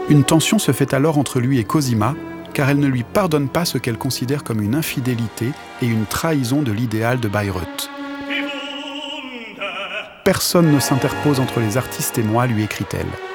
Une tension se fait alors entre lui et Cosima, car elle ne lui pardonne pas ce qu'elle considère comme une infidélité et une trahison de l'idéal de Bayreuth. « Personne ne s'interpose entre les artistes et moi », lui écrit-elle.